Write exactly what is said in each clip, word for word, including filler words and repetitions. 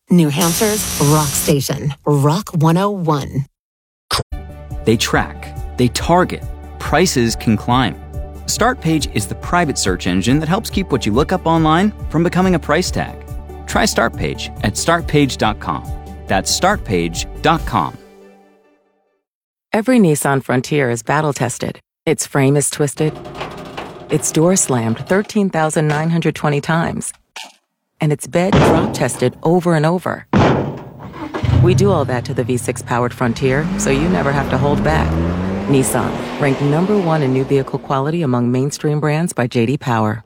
New Hampshire's Rock Station, Rock one oh one. They track, they target, prices can climb. Startpage is the private search engine that helps keep what you look up online from becoming a price tag. Try Startpage at start page dot com. That's start page dot com. Every Nissan Frontier is battle-tested. Its frame is twisted, its door slammed thirteen thousand nine hundred twenty times, and its bed drop-tested over and over. We do all that to the V six powered Frontier, so you never have to hold back. Nissan, ranked number one in new vehicle quality among mainstream brands by J D Power.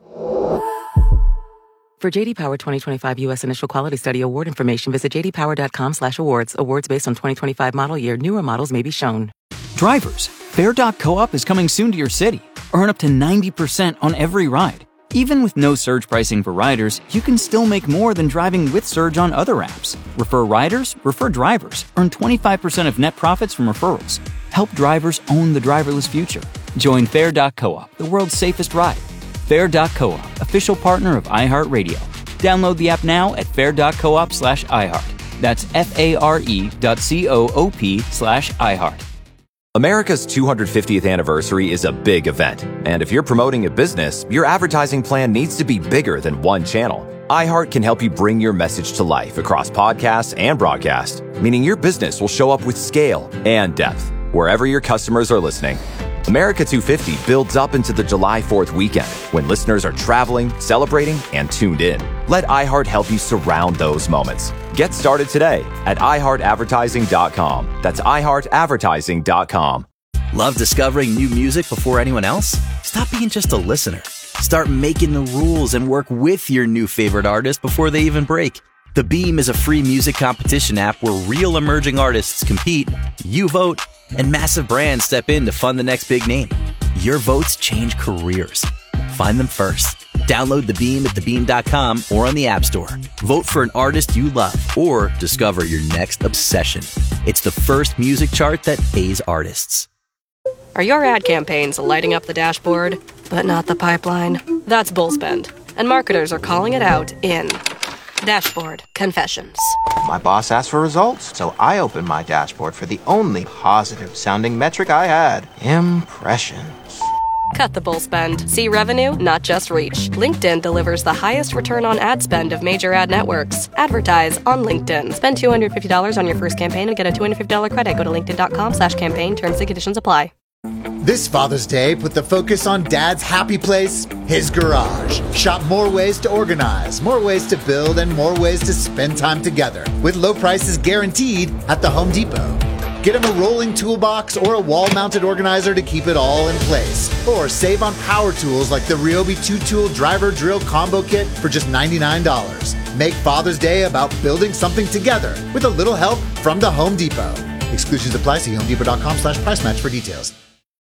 For J D Power twenty twenty-five U S Initial Quality Study Award information, visit j d power dot com slash awards. Awards based on twenty twenty-five model year. Newer models may be shown. Drivers, Fair dot coop is coming soon to your city. Earn up to ninety percent on every ride. Even with no surge pricing for riders, you can still make more than driving with surge on other apps. Refer riders, refer drivers. Earn twenty-five percent of net profits from referrals. Help drivers own the driverless future. Join Fair dot coop, the world's safest ride. Fair dot coop, official partner of iHeartRadio. Download the app now at fair dot coop slash iHeart. That's F-A-R-E dot C-O-O-P slash iHeart. America's two hundred fiftieth anniversary is a big event, and if you're promoting a business, your advertising plan needs to be bigger than one channel. iHeart can help you bring your message to life across podcasts and broadcast, meaning your business will show up with scale and depth wherever your customers are listening. America two fifty builds up into the July fourth weekend when listeners are traveling, celebrating, and tuned in. Let iHeart help you surround those moments. Get started today at i heart advertising dot com. That's i heart advertising dot com. Love discovering new music before anyone else? Stop being just a listener. Start making the rules and work with your new favorite artist before they even break. The Beam is a free music competition app where real emerging artists compete, you vote, and massive brands step in to fund the next big name. Your votes change careers. Find them first. Download The Beam at the beam dot com or on the App Store. Vote for an artist you love or discover your next obsession. It's the first music chart that pays artists. Are your ad campaigns lighting up the dashboard, but not the pipeline? That's Bullspend, and marketers are calling it out in Dashboard Confessions. My boss asked for results, so I opened my dashboard for the only positive-sounding metric I had, impressions. Cut the bull spend. See revenue, not just reach. LinkedIn delivers the highest return on ad spend of major ad networks. Advertise on LinkedIn. Spend two hundred fifty dollars on your first campaign and get a two hundred fifty dollars credit. Go to linkedin dot com slash campaign. Terms and conditions apply. This Father's Day, put the focus on Dad's happy place, his garage. Shop more ways to organize, more ways to build, and more ways to spend time together. With low prices guaranteed at the Home Depot. Get him a rolling toolbox or a wall-mounted organizer to keep it all in place. Or save on power tools like the Ryobi two-tool driver drill combo kit for just ninety-nine dollars. Make Father's Day about building something together with a little help from the Home Depot. Exclusions apply. See home depot dot com slash price match for details.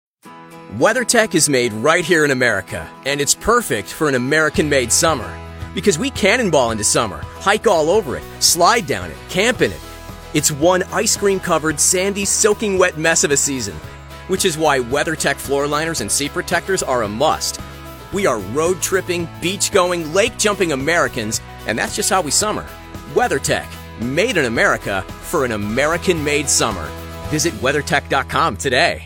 WeatherTech is made right here in America, and it's perfect for an American-made summer. Because we cannonball into summer, hike all over it, slide down it, camp in it. It's one ice cream-covered, sandy, soaking wet mess of a season, which is why WeatherTech floor liners and seat protectors are a must. We are road-tripping, beach-going, lake-jumping Americans, and that's just how we summer. WeatherTech, made in America for an American-made summer. Visit weather tech dot com today.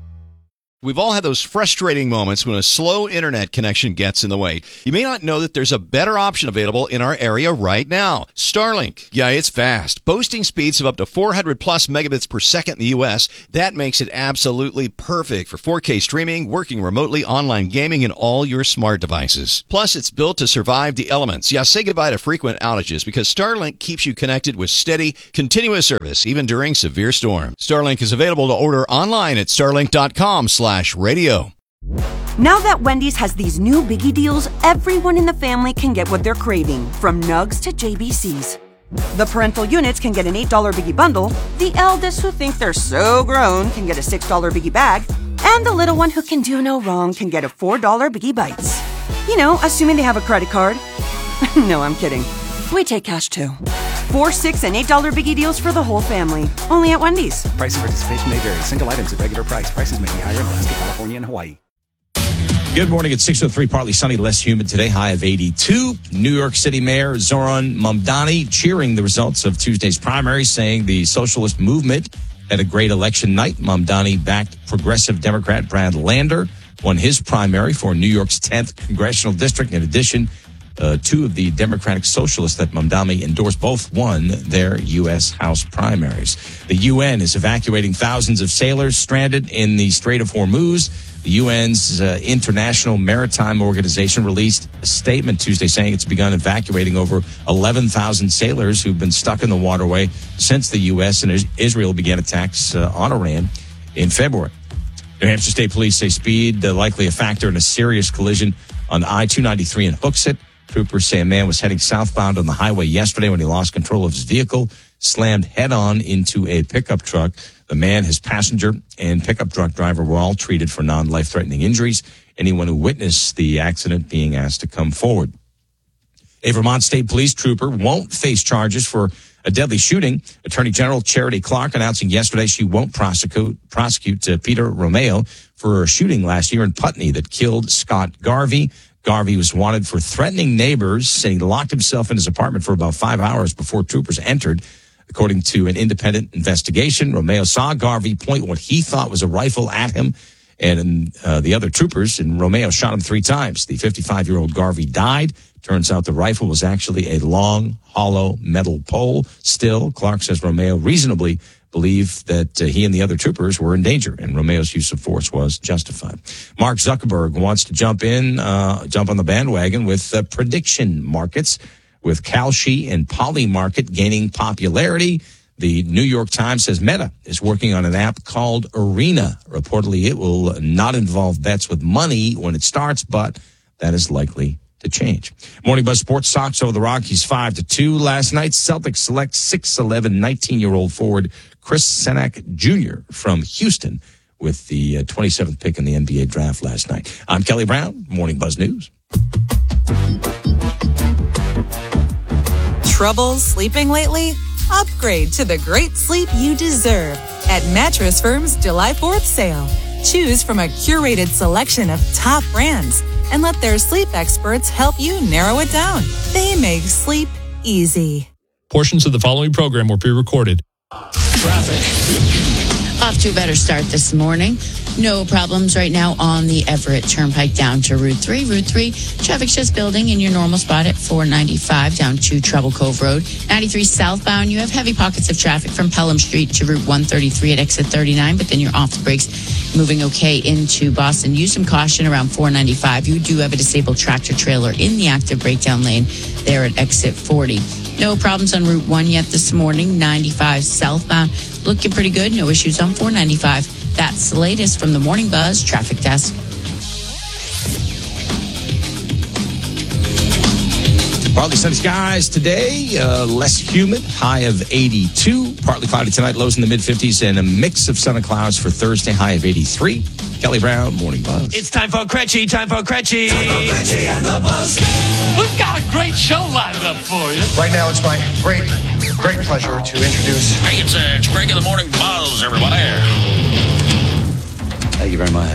We've all had those frustrating moments when a slow internet connection gets in the way. You may not know that there's a better option available in our area right now. Starlink. Yeah, it's fast. Boasting speeds of up to four hundred plus megabits per second in the U S. That makes it absolutely perfect for four K streaming, working remotely, online gaming, and all your smart devices. Plus, it's built to survive the elements. Yeah, say goodbye to frequent outages because Starlink keeps you connected with steady, continuous service, even during severe storms. Starlink is available to order online at starlink dot com slash radio. Now that Wendy's has these new biggie deals, everyone in the family can get what they're craving, from nugs to J B Cs. The parental units can get an eight dollar biggie bundle, the eldest who think they're so grown can get a six dollar biggie bag, and the little one who can do no wrong can get a four dollar biggie bites. You know, assuming they have a credit card. No, I'm kidding. We take cash too. Four, six, and eight dollar biggie deals for the whole family. Only at Wendy's. Price and participation may vary. Single items at regular price. Prices may be higher in Alaska, California, and Hawaii. Good morning. It's six oh three, partly sunny, less humid today, high of eighty-two. New York City Mayor Zoran Mamdani cheering the results of Tuesday's primary, saying the socialist movement had a great election night. Mamdani backed progressive Democrat Brad Lander, won his primary for New York's tenth congressional district. In addition, uh, two of the Democratic Socialists that Mamdani endorsed both won their U S House primaries. The U N is evacuating thousands of sailors stranded in the Strait of Hormuz. The U N's uh, International Maritime Organization released a statement Tuesday saying it's begun evacuating over eleven thousand sailors who've been stuck in the waterway since the U S and Israel began attacks uh, on Iran in February. New Hampshire State Police say speed uh, likely a factor in a serious collision on I two ninety-three in Hooksett. Troopers say a man was heading southbound on the highway yesterday when he lost control of his vehicle, slammed head-on into a pickup truck. The man, his passenger, and pickup truck driver were all treated for non-life-threatening injuries. Anyone who witnessed the accident being asked to come forward. A Vermont State Police trooper won't face charges for a deadly shooting. Attorney General Charity Clark announcing yesterday she won't prosecute, prosecute uh, Peter Romeo for a shooting last year in Putney that killed Scott Garvey. Garvey was wanted for threatening neighbors, saying he locked himself in his apartment for about five hours before troopers entered. According to an independent investigation, Romeo saw Garvey point what he thought was a rifle at him and uh, the other troopers, and Romeo shot him three times. The fifty-five-year-old Garvey died. Turns out the rifle was actually a long, hollow metal pole. Still, Clark says Romeo reasonably believed that uh, he and the other troopers were in danger, and Romeo's use of force was justified. Mark Zuckerberg wants to jump in, uh, jump on the bandwagon with uh, prediction markets, with Kalshi and Polymarket gaining popularity. The New York Times says Meta is working on an app called Arena. Reportedly, it will not involve bets with money when it starts, but that is likely to change. Morning Buzz Sports Sox over the Rockies five to two last night. Celtics select six eleven nineteen-year-old forward Chris Senak Junior from Houston with the uh, twenty-seventh pick in the N B A draft last night. I'm Kelly Brown, Morning Buzz News. Trouble sleeping lately? Upgrade to the great sleep you deserve at Mattress Firm's July fourth sale. Choose from a curated selection of top brands and let their sleep experts help you narrow it down. They make sleep easy. Portions of the following program were pre-recorded. Traffic. Off to a better start this morning. No problems right now on the Everett Turnpike down to Route three. Route three, traffic's just building in your normal spot at four ninety-five down to Treble Cove Road. ninety-three southbound, you have heavy pockets of traffic from Pelham Street to Route one thirty-three at exit thirty-nine, but then you're off the brakes, moving okay into Boston. Use some caution around four ninety-five. You do have a disabled tractor trailer in the active breakdown lane there at exit forty. No problems on Route one yet this morning. ninety-five southbound, looking pretty good. No issues on four ninety-five. That's the latest from the Morning Buzz Traffic Desk. Partly sunny skies today, uh, less humid, high of eighty-two. Partly cloudy tonight, lows in the mid-fifties, and a mix of sun and clouds for Thursday, high of eighty-three. Kelly Brown, Morning Buzz. It's time for Cretchy, time for Cretchy. Time for Cretchy and the Buzz. We've got a great show lined up for you. Right now, it's my great, great pleasure to introduce... Hey, it's, uh, it's Greg in the Morning Buzz, everybody. Thank you very much.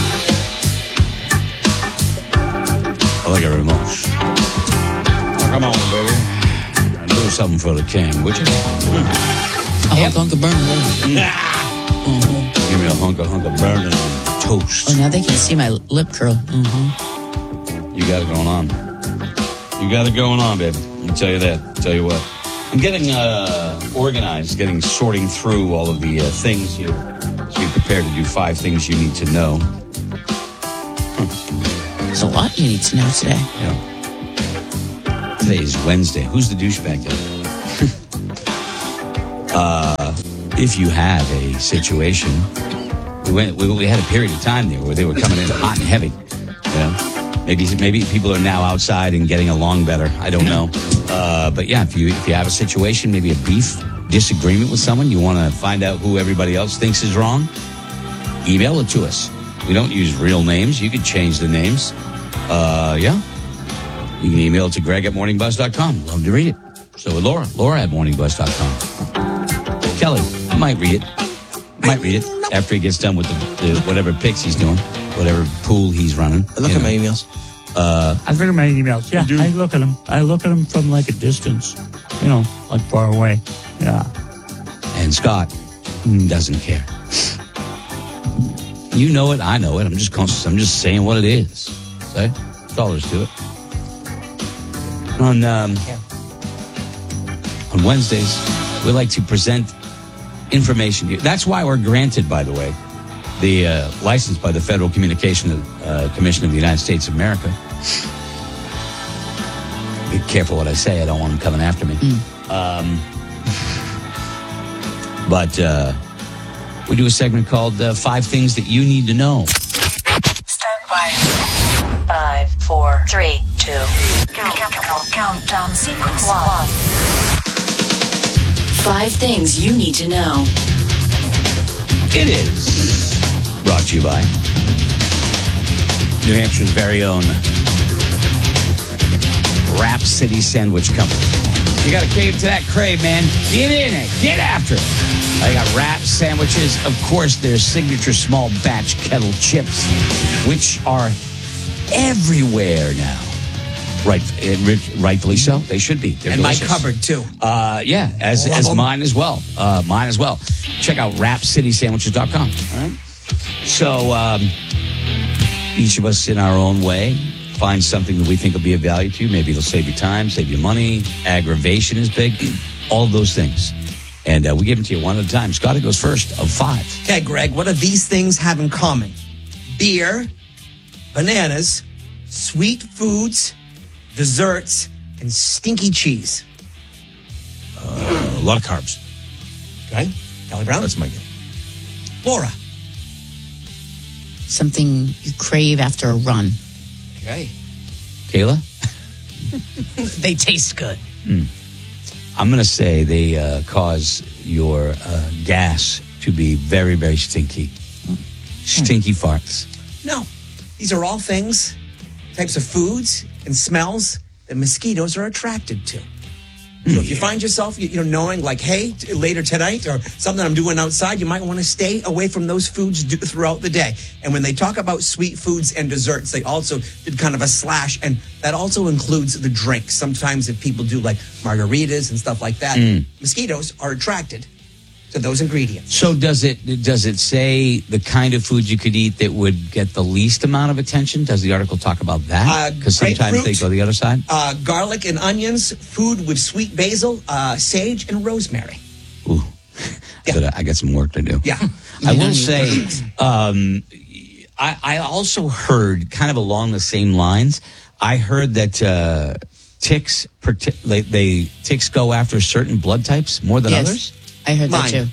Thank you very much. Oh, come on, baby. Do something for the king, would you? Mm. A hunk, hunk of burning. Mm. Mm-hmm. Give me a hunk of hunk of burning toast. Oh, now they can see my lip curl. Mm-hmm. You got it going on. You got it going on, baby. I'll tell you that. I'll tell you what. I'm getting uh, organized, getting sorting through all of the uh, things here. So you're prepared to do five things you need to know. Hmm. There's a lot you need to know today. Yeah. Today is Wednesday. Who's the douchebag today? uh, if you have a situation, we went. We, we had a period of time there where they were coming in hot and heavy. You know, maybe maybe people are now outside and getting along better. I don't know. Uh, but yeah, if you if you have a situation, maybe a beef, disagreement with someone, you want to find out who everybody else thinks is wrong, email it to us. We don't use real names. You could change the names. Uh, yeah. You can email it to Greg at morning buzz dot com. Love to read it. So with Laura, Laura at morning buzz dot com. Kelly, I might read it. Might read it after he gets done with the, the whatever picks he's doing. whatever pool he's running. I look at my emails. Uh, I look at my emails. Yeah, I look at them. I look at them from like a distance, you know, like far away. Yeah. And Scott mm, doesn't care. You know it. I know it. I'm just conscious. I'm just saying what it is. Okay? That's all there is to it. On um, on Wednesdays, we like to present information to you. That's why we're granted, by the way, the uh, license by the Federal Communication uh, Commission of the United States of America. Be careful what I say. I don't want them coming after me. Mm. Um, but uh, we do a segment called uh, Five Things That You Need to Know. Stand by. Five, four, three, two. Count, count, count, countdown sequence one. Five things you need to know. It is brought to you by New Hampshire's very own Rap City Sandwich Company. You got to cave to that crave, man. Get in it. Get after it. I got wrap sandwiches. Of course, there's signature small batch kettle chips, which are everywhere now. Right, rightfully so. They should be. They're and delicious. my cupboard, too. Uh, yeah, as, as mine as well. Uh, mine as well. Check out rap city sandwiches dot com. All right? So, um, each of us in our own way find something that we think will be of value to you. Maybe it'll save you time, save you money. Aggravation is big. All of those things. And uh, we give them to you one at a time. Scotty goes first of five. Okay, Greg, what do these things have in common? Beer, bananas, sweet foods, desserts, and stinky cheese. Uh, a lot of carbs. Okay. Kelly Brown? That's my game. Laura? Something you crave after a run. Okay. Kayla? They taste good. Mm. I'm going to say they uh, cause your uh, gas to be very, very stinky. Mm. Stinky farts. No. These are all things, types of foods and smells that mosquitoes are attracted to. So if you find yourself, you, you know, knowing like, hey, t- later tonight or something I'm doing outside, you might want to stay away from those foods do- throughout the day. And when they talk about sweet foods and desserts, they also did kind of a slash, and that also includes the drinks. Sometimes if people do like margaritas and stuff like that, Mm. mosquitoes are attracted to those ingredients. So does it does it say the kind of foods you could eat that would get the least amount of attention? Does the article talk about that? Because sometimes grapefruit, they go the other side. Uh, garlic and onions, food with sweet basil, uh, sage, and rosemary. Ooh, yeah. I got some work to do. Yeah. I will say, um, I, I also heard kind of along the same lines. I heard that uh, ticks, they, they ticks go after certain blood types more than Yes. others. I heard Mine. that too.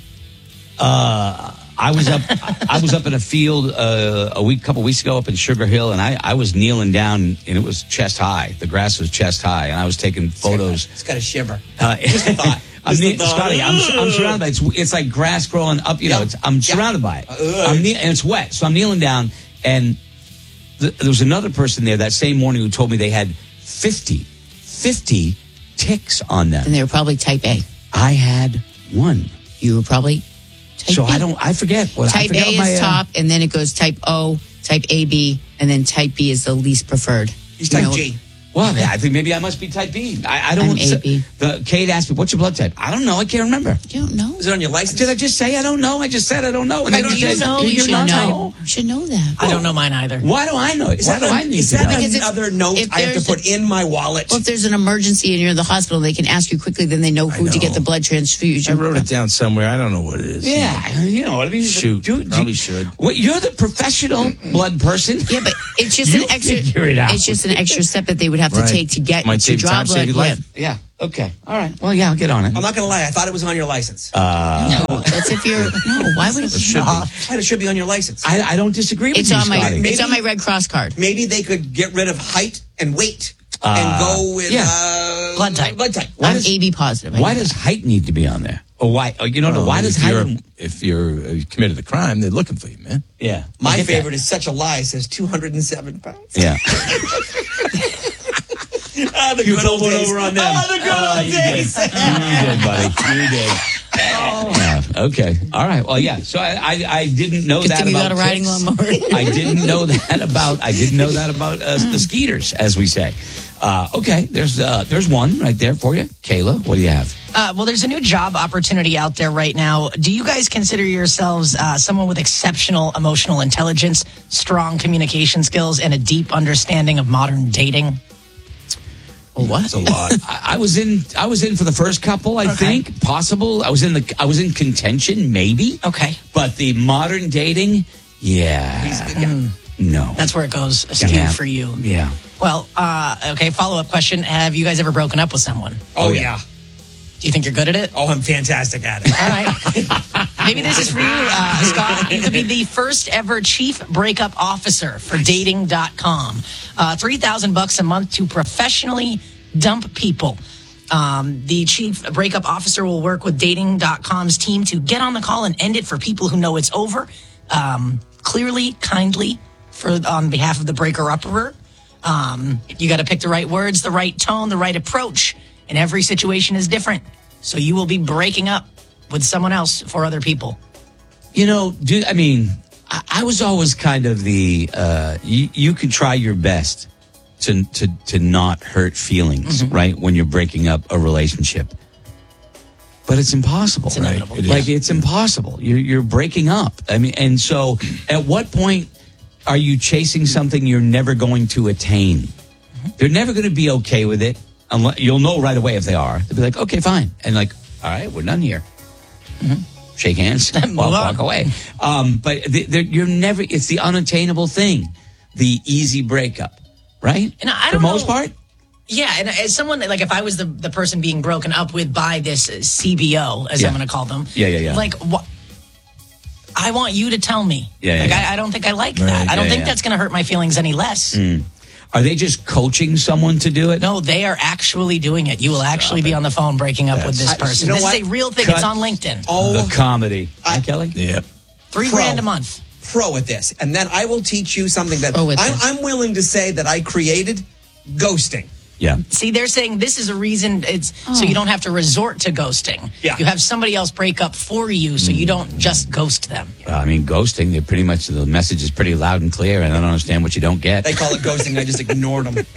Uh, I was up. I was up in a field uh, a week, couple weeks ago, up in Sugar Hill, and I, I was kneeling down, and it was chest high. The grass was chest high, and I was taking photos. It's got a shiver. Uh, Just a thought. I'm Just a ne- thought. Scotty, I'm, I'm surrounded by it. It's, it's like grass growing up. You know, it's, I'm surrounded by it. I'm ne- and it's wet, so I'm kneeling down, and th- there was another person there that same morning who told me they had fifty, fifty ticks on them. And they were probably type A. I had one. You were probably type So B. I don't. I forget what I Type forget A is my, uh, top, and then it goes type O, type A B, and then type B is the least preferred. He's You type know, G. Well, yeah, I think maybe I must be type B. I, I don't. I'm A B. The Kate asked me, "What's your blood type?" I don't know. I can't remember. You don't know? Is it on your license? Did I just say I don't know? I just said I don't know. And I then don't you said, know. "Do You should not know. You should know that. I don't know mine either. Why do I know it? Is Why that, do I a, need is to that know? Because it's- another note if I have to there's put in my wallet? Well, if there's an emergency and you're in the hospital, they can ask you quickly, then they know who to get the blood transfusion. I wrote it down somewhere. I don't know what it is. Yeah, you know what I mean. Shoot, Do- do- probably should. What, you're the professional blood person. Yeah, but it's just You an extra. figure it out. It's just an extra step that they would have to Right. take to get Might to save draw time, blood. save your Yeah. life. Yeah. Okay. All right. Well, yeah, I'll get on it. I'm not going to lie. I thought it was on your license. Uh, No, that's if you're. No, why would it? It should Uh, be. it should be on your license. I, I don't disagree with It's you, on my. Scotty. It's on my Red Cross card. Maybe they could get rid of height and weight Uh, and go with yeah. uh, Blood type. Blood type. Why I'm does- A B positive. I Why know does that. height need to be on there? Or why? Oh, you know, Well, why does if height? you're, if you're uh, you committed a crime, they're looking for you, man. Yeah. I My get that. favorite is Such a Lie. It says two hundred seven pounds. Yeah. Ah, the You good pulled old one days. over on them. Ah, the good Ah, old you did. days. You did, buddy. You did. Yeah. Okay. All right. Well, yeah. So I, I, I didn't know Good that thing you about got a riding ticks. lawnmower. I didn't know that about. I didn't know that about uh, the skeeters, as we say. Uh, okay. There's uh, there's one right there for you, Kayla. What do you have? Uh, well, there's a new job opportunity out there right now. Do you guys consider yourselves uh, someone with exceptional emotional intelligence, strong communication skills, and a deep understanding of modern dating? What? That's a lot. I, I was in. I was in for the first couple. I Okay. think possible. I was in the. I was in contention, maybe. Okay. But the modern dating, yeah, Mm, no. that's where it goes askew Yeah. for you. Yeah. Well, uh, okay, follow-up question. Have you guys ever broken up with someone? Oh, yeah. Do you think you're good at it? Oh, I'm fantastic at it. All right. Maybe this is for you, uh, Scott. You could be the first ever chief breakup officer for dating dot com. Uh, three thousand bucks a month to professionally dump people. Um, the chief breakup officer will work with dating dot com's team to get on the call and end it for people who know it's over. Um, clearly, kindly, for on behalf of the breaker-upper. Um, you got to pick the right words, the right tone, the right approach. And every situation is different. So you will be breaking up with someone else for other people. You know, do I mean? I, I was always kind of the. Uh, you, you can try your best to to to not hurt feelings, Mm-hmm. right? When you're breaking up a relationship, but it's impossible. It's inevitable. Right? Like it's impossible. You're you're breaking up. I mean, and so at what point are you chasing something you're never going to attain? Mm-hmm. They're never going to be okay with it. Unless, you'll know right away if they are. They'll be like, okay, fine. And like, all right, we're done here. Mm-hmm. Shake hands, Move walk, on. walk away. Um, but they, they're- you're never, it's the unattainable thing, the easy breakup, right? And I For don't the most know- part? Yeah, and as someone, like if I was the, the person being broken up with by this uh, C B O, as Yeah. I'm going to call them. Yeah, yeah, yeah. Like, what? I want you to tell me. Yeah, yeah, like, yeah. I, I don't think I like Right, that. I don't yeah, think yeah. that's going to hurt my feelings any less. Mm. Are they just coaching someone to do it? No, they are actually doing it. You will actually be on the phone breaking up with this I- person. you know this what? is a real thing. Cut. It's on LinkedIn. Oh, The comedy. Hi, Kelly? Yep. Three pro. grand a month. pro at this. And then I will teach you something that Pro at I'm, this. I'm willing to say that I created ghosting. Yeah. See, they're saying this is a reason it's so you don't have to resort to ghosting. Yeah. You have somebody else break up for you so you don't just ghost them. Uh, I mean, ghosting, they're pretty much, the message is pretty loud and clear, and I don't understand what you don't get. They call it ghosting. I just ignored them.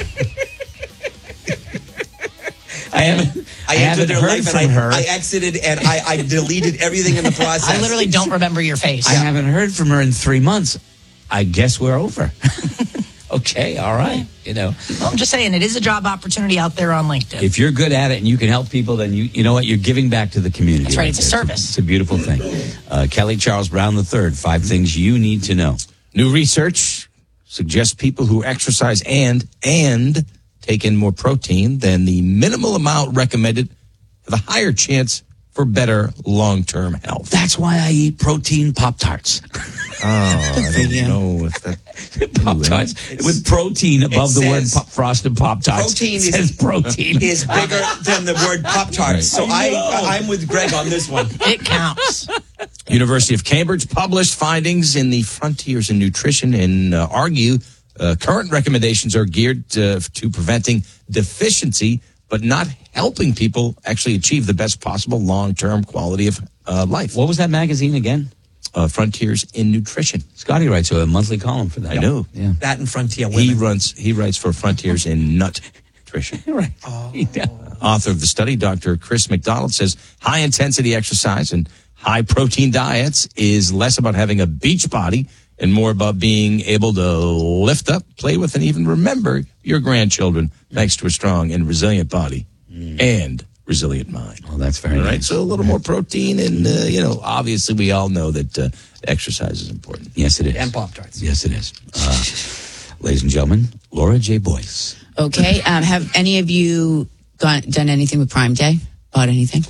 I haven't, I, I entered haven't their heard life from and I, her. I exited and I, I deleted everything in the process. I literally don't remember your face. I haven't heard from her in three months. I guess we're over. Okay, all right. You know, Well, I'm just saying, it is a job opportunity out there on LinkedIn. if you're good at it and you can help people, then you you know what? You're giving back to the community. That's right, it's a there. service. It's a beautiful thing. Uh, Kelly Charles Brown the third, five things you need to know. New research suggests people who exercise and and take in more protein than the minimal amount recommended have a higher chance for better long-term health. That's why I eat protein Pop-Tarts. Oh, I don't know if that... Pop-Tarts with protein above the word says- pop, frosted Pop-Tarts. Protein It is- says protein. is bigger than the word Pop-Tarts. So I, I, I'm with Greg on this one. It counts. University of Cambridge published findings in the Frontiers in Nutrition and uh, argue uh, current recommendations are geared uh, to preventing deficiency, but not helping people actually achieve the best possible long-term quality of uh, life. What was that magazine again? Uh, Frontiers in Nutrition. Scotty writes a monthly column for that. I know. Yeah. That and Frontier Women. He runs. He writes for Frontiers in Nut Nutrition. Right. Yeah. Author of the study, Doctor Chris McDonald, says high-intensity exercise and high-protein diets is less about having a beach body and more about being able to lift up, play with, and even remember your grandchildren thanks to a strong and resilient body and resilient mind. Well, that's very All right, nice. so a little more protein, and, uh, you know, obviously we all know that uh, exercise is important. Yes, it is. And Pop-Tarts. Yes, it is. Uh, ladies and gentlemen, Laura J. Boyce. Okay. Um, have any of you gone, done anything with Prime Day? Bought anything?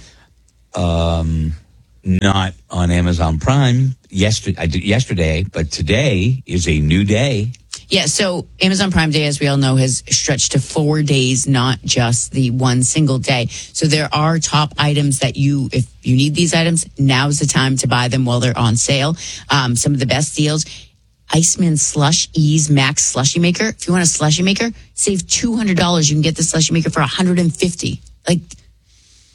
Um, not on Amazon Prime yesterday, I did yesterday, but today is a new day. Yeah, so Amazon Prime Day, as we all know, has stretched to four days, not just the one single day. So there are top items that you, if you need these items, now's the time to buy them while they're on sale. Um, some of the best deals. Iceman Slush Ease Max Slushy Maker. If you want a slushy maker, save two hundred dollars. You can get the slushy maker for one hundred fifty dollars. Like,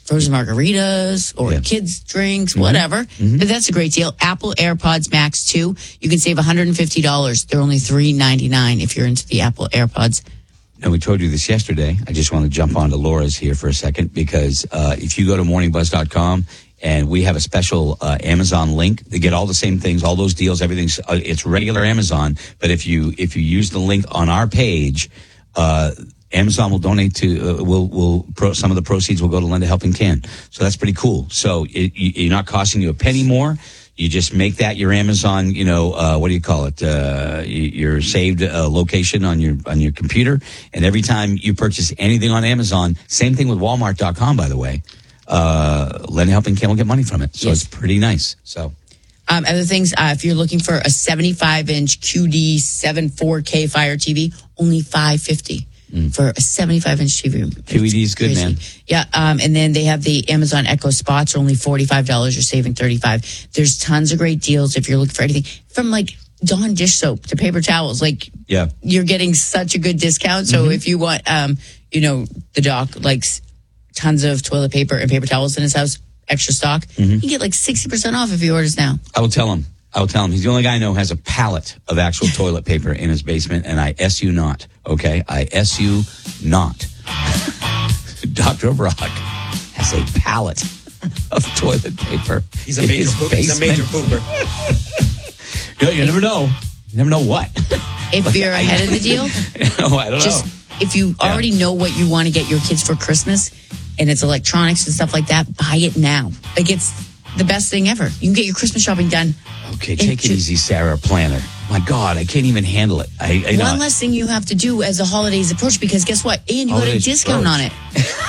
frozen margaritas or yeah. kids' drinks, mm-hmm. whatever. Mm-hmm. But that's a great deal. Apple AirPods Max two, you can save one hundred fifty dollars. They're only three ninety-nine if you're into the Apple AirPods. And we told you this yesterday. I just want to jump onto Laura's here for a second because uh, if you go to morning buzz dot com and we have a special uh, Amazon link, they get all the same things, all those deals, everything's uh, it's regular Amazon. But if you if you use the link on our page, uh, Amazon will donate to uh, will will pro, some of the proceeds will go to Lend a Helping Hand. So that's pretty cool. So it, you're not costing you a penny more. You just make that your Amazon, you know, uh, what do you call it? Uh, your saved uh, location on your on your computer. And every time you purchase anything on Amazon, same thing with Walmart dot com, by the way, uh, Lend a Helping Hand will get money from it. So yes. It's pretty nice. So. Um, other things, uh, if you're looking for a seventy-five inch Q D seven four K Fire T V, only five fifty. Mm. For a seventy-five inch T V. Q E D is good, man. Yeah, um, and then they have the Amazon Echo Spots, are only forty-five dollars. You're saving thirty-five dollars. There's tons of great deals if you're looking for anything. From like Dawn dish soap to paper towels. Like, yeah. You're getting such a good discount. So mm-hmm. if you want, um, you know, the doc likes tons of toilet paper and paper towels in his house, extra stock, mm-hmm. you can get like sixty percent off if he orders now. I will tell him. I will tell him. He's the only guy I know who has a pallet of actual toilet paper in his basement, and I S you not, okay? I S you not. Doctor Brock has a pallet of toilet paper. He's a major pooper. He's a major pooper. you, you never know. You never know what. If you're ahead of the deal, oh, I don't just, know. If you Yeah. already know what you want to get your kids for Christmas, and it's electronics and stuff like that, buy it now. Like, it's the best thing ever. You can get your Christmas shopping done. Okay, take it easy, Sarah Planner. My God, I can't even handle it. I, I One know. less thing you have to do as the holidays approach, because guess what? And you Holidays got a discount approach. on it.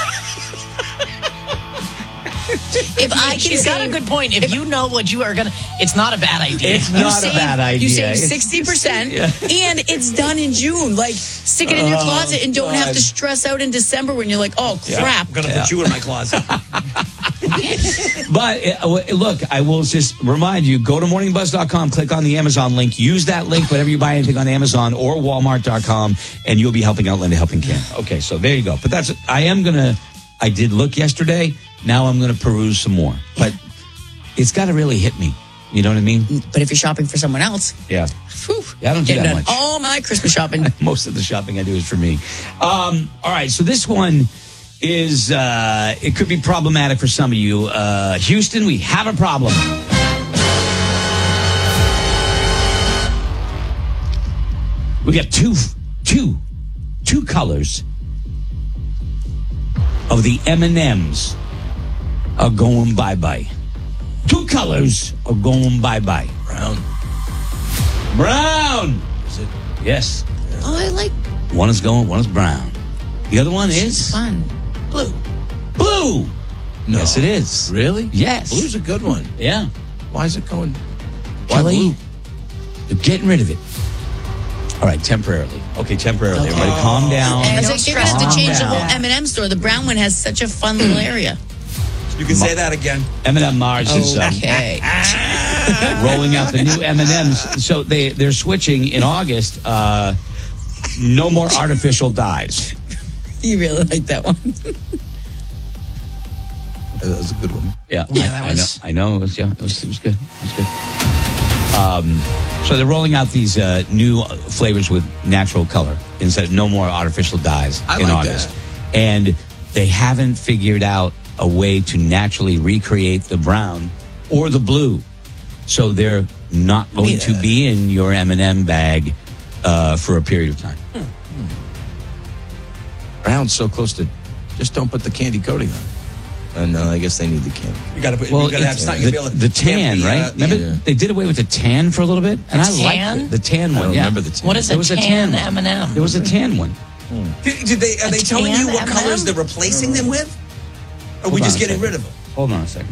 If I can She's got save- a good point. If you know what you are going to, it's not a bad idea. It's You not save- a bad idea. You save It's- sixty percent, Yeah. and it's done in June. Like, stick it in your Oh, closet and don't have God. to stress out in December when you're like, oh, crap. I'm going to put you in my closet. But uh, look, I will just remind you, go to morning buzz dot com, click on the Amazon link, use that link whenever you buy anything on Amazon or Walmart dot com, and you'll be helping out Lend a Helping Hand. Okay, so there you go. But that's, I am going to, I did look yesterday. Now I'm going to peruse some more. But it's got to really hit me. You know what I mean? But if you're shopping for someone else, Yeah. whew, Yeah, I don't do getting that done much. all my Christmas shopping. Most of the shopping I do is for me. Um, all right, so this one is, uh, it could be problematic for some of you. Uh, Houston, we have a problem. We got two, two, two colors of the M and M's are going bye-bye. Two colors are going bye-bye. Brown. Brown! Is it? Yes. Oh, I like One is going, one is brown. The other one is fun. Blue. blue. No. Yes, it is. Really? Yes. Blue's a good one. Yeah. Why is it going? Why Kelly, blue? they're getting rid of it. All right, temporarily. Okay, temporarily. Everybody calm down. I was like, they're going to have Calm to change the down. whole M and M store. The brown one has such a fun little area. You can say that again. M and M Mars is um, Okay. rolling out the new M and M's. So they, they're switching in August. Uh, no more artificial dyes. You really like that one. That was a good one. Yeah, Yeah, that I, was- I know. I know. It was, yeah, it was, it was good. It was good. Um, so they're rolling out these uh, new flavors with natural color instead of no more artificial dyes I in like August. that. And they haven't figured out a way to naturally recreate the brown or the blue. So they're not going Yeah. to be in your M and M bag uh, for a period of time. Brown's so close to, just don't put the candy coating on. And uh, I guess they need the candy. You got to put. Well, you got to have it's something. the, to be able to, the tan, can't be, right? uh, Remember, yeah. they did away with the tan for a little bit, and I Tan? liked the, the tan I one. don't Yeah. remember the tan. What is There a was a tan tan one. M and M? There was a tan one. Did, did they? Are A they telling tan you what M and M? colors they're replacing them with? Or are we Hold on just a getting second. rid of them? Hold on a second.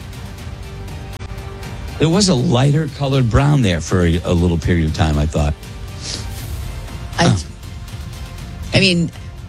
There was a lighter colored brown there for a, a little period of time, I thought. I, I mean,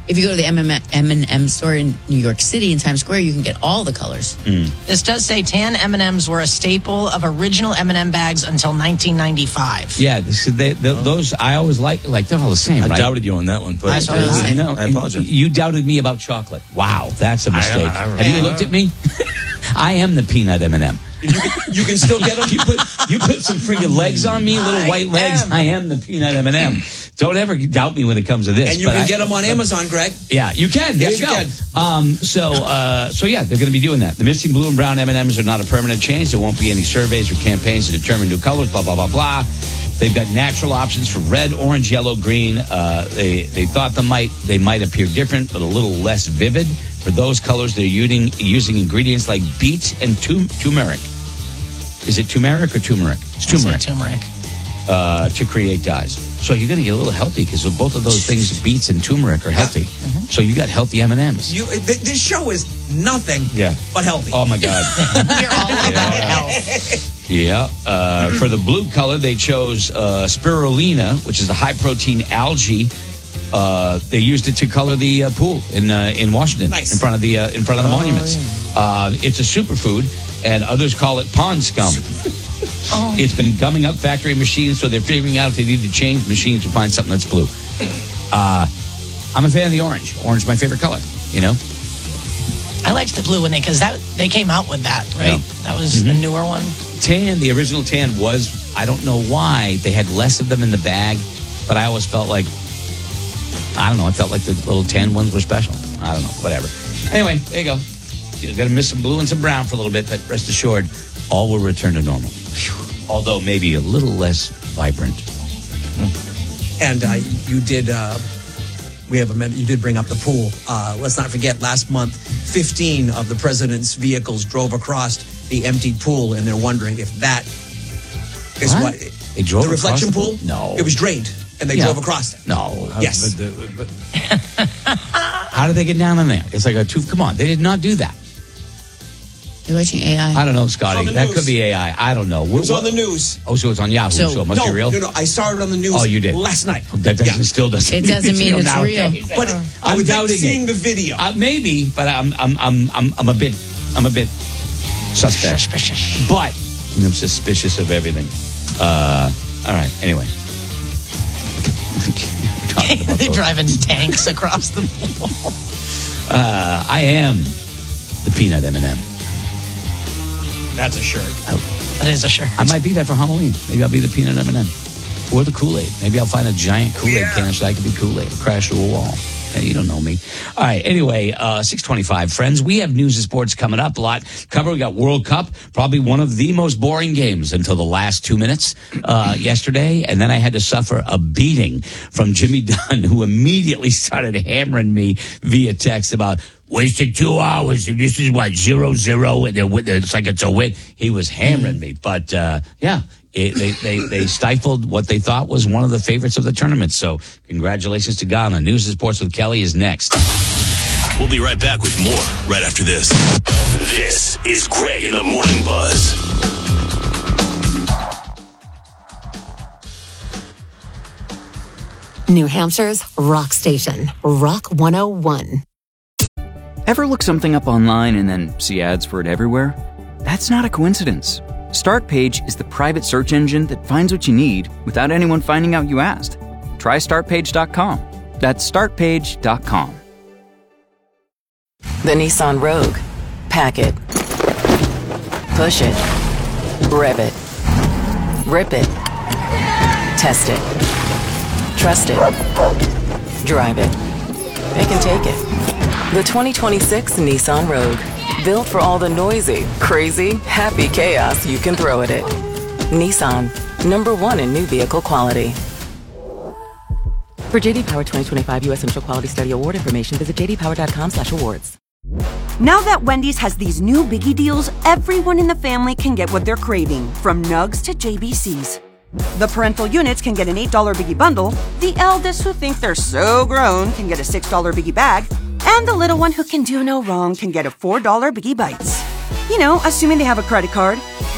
If you go to the M and M store in New York City in Times Square, you can get all the colors. Mm. This does say tan M and M's were a staple of original M and M bags until nineteen ninety-five. Yeah, this, they, the, those I always like. Like they're all the same. I right? doubted you on that one. But I saw that. I know. I apologize. You doubted me about chocolate. Wow, that's a mistake. I, I, I, Have you looked at me? I am the peanut M and M. You can, you can still get them. You put you put some freaking legs on me, little I white legs. am. I am the peanut M and M. Don't ever doubt me when it comes to this. And you but can I, get them on Amazon, Greg. Yeah, you can. There Yes, you you go. can. Um, so, uh, so yeah, they're going to be doing that. The missing blue and brown M and M's are not a permanent change. There won't be any surveys or campaigns to determine new colors. Blah blah blah blah. They've got natural options for red, orange, yellow, green. Uh, they they thought they might they might appear different, but a little less vivid. For those colors, they're using using ingredients like beet and tum- turmeric. Is it turmeric or turmeric? It's turmeric. Turmeric. Uh, to create dyes. So you're going to get a little healthy because both of those things, beets and turmeric, are healthy. Mm-hmm. So you got healthy M and M's. You, th- this show is nothing Yeah. but healthy. Oh my God. We're all about health. Yeah. Uh, for the blue color, they chose uh, spirulina, which is a high protein algae. Uh, they used it to color the uh, pool in uh, in Washington, Nice. in front of the uh, in front of the Oh, monuments. Uh, it's a superfood, and others call it pond scum. Oh. It's been gumming up factory machines, so they're figuring out if they need to change machines to find something that's blue. Uh, I'm a fan of the orange. Orange is my favorite color. You know. I liked the blue one because that they came out with that, right? Yeah. That was the newer one. Tan, the original tan was, I don't know why, they had less of them in the bag, but I always felt like, I don't know, I felt like the little tan ones were special. I don't know, whatever. Anyway, there you go. You're going to miss some blue and some brown for a little bit, but rest assured, all will return to normal. Although maybe a little less vibrant. And uh, you did. Uh, we have a minute. You did bring up the pool. Uh, let's not forget. Last month, fifteen of the president's vehicles drove across the emptied pool, and they're wondering if that is What? what, They drove the reflection across the pool. pool? No. It was drained, and they Yeah. drove across it. No. Yes. But, uh, but, How did they get down in there? It's like a two. Come on, they did not do that. You're watching A I. I don't know, It's Scotty. on the That news. could be A I. I don't know. It was on the news. Oh, so it's on Yahoo. So, So- it must no, be real. no, no. I saw it on the news. Oh, you did? last night. That doesn't, Yeah. still doesn't. It doesn't mean it's nowadays. real. But I'm I was doubting seeing it. the video. Uh, maybe, but I'm I'm I'm I'm I'm a bit I'm a bit suspect. Suspicious. But I'm suspicious of everything. Uh, all right. Anyway, Talking about They're those. driving tanks across the pool. Uh, I am the peanut M and M. That's a shirt. That is a shirt. I might be that for Halloween. Maybe I'll be the peanut M and M or the Kool-Aid. Maybe I'll find a giant Kool-Aid Yeah. can so I can be Kool-Aid. Crash through a wall. Hey, you don't know me. All right. Anyway, uh, six twenty-five, friends. We have news and sports coming up a lot. Cover. We got World Cup, probably one of the most boring games until the last two minutes uh, yesterday. And then I had to suffer a beating from Jimmy Dunn, who immediately started hammering me via text about wasted two hours. And this is what, zero, zero. And they're with- it's like it's a win. He was hammering me. But, uh, yeah. It, they, they they stifled what they thought was one of the favorites of the tournament. So congratulations to Ghana. News and Sports with Kelly is next. We'll be right back with more right after this. This is Greg in the Morning Buzz. New Hampshire's rock station, Rock one oh one. Ever look something up online and then see ads for it everywhere? That's not a coincidence. Startpage is the private search engine that finds what you need without anyone finding out you asked. Try start page dot com. That's start page dot com. The Nissan Rogue. Pack it. Push it. Rev it. Rip it. Test it. Trust it. Drive it. They can take it. The twenty twenty-six Nissan Rogue. Built for all the noisy, crazy, happy chaos you can throw at it. Nissan. Number one in new vehicle quality. For J D Power twenty twenty-five U S Central Quality Study Award information, visit j d power dot com slash awards. Now that Wendy's has these new biggie deals, everyone in the family can get what they're craving, from Nugs to J B Cs. The parental units can get an eight dollar biggie bundle, the eldest who think they're so grown can get a six dollar biggie bag, and the little one who can do no wrong can get a four dollar biggie bites. You know, assuming they have a credit card.